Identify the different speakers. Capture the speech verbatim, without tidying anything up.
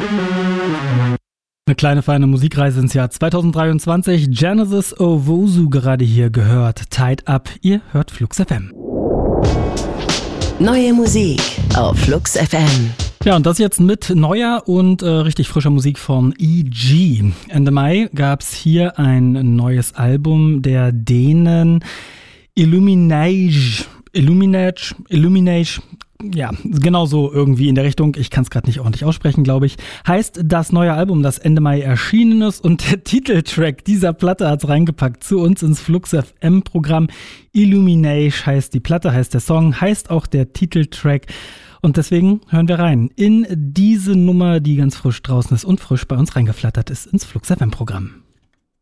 Speaker 1: Eine kleine feine Musikreise ins Jahr zwanzig dreiundzwanzig. Genesis Owusu gerade hier gehört. Tied Up. Ihr hört Flux F M.
Speaker 2: Neue Musik auf Flux F M.
Speaker 1: Ja, und das jetzt mit neuer und äh, richtig frischer Musik von E G. Ende Mai gab es hier ein neues Album der Dänen Illuminage. Illuminage. Illuminage. Ja, genau so irgendwie in der Richtung. Ich kann es gerade nicht ordentlich aussprechen, glaube ich. Heißt das neue Album, das Ende Mai erschienen ist, und der Titeltrack dieser Platte hat's reingepackt zu uns ins Flux F M Programm. Illuminage heißt die Platte, heißt der Song, heißt auch der Titeltrack. Und deswegen hören wir rein in diese Nummer, die ganz frisch draußen ist und frisch bei uns reingeflattert ist ins Flux F M Programm.